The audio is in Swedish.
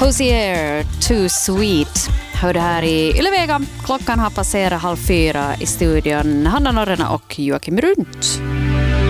Hozier, Too Sweet. Hör det här i Ylevega. Klockan har passerat 3:30 i studion. Hanna Norrena och Joakim Runt.